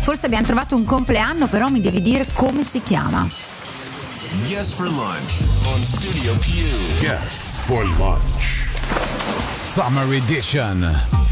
Forse abbiamo trovato un compleanno, però mi devi dire come si chiama. Guest for lunch on Studio Q. Guest for lunch. Summer edition.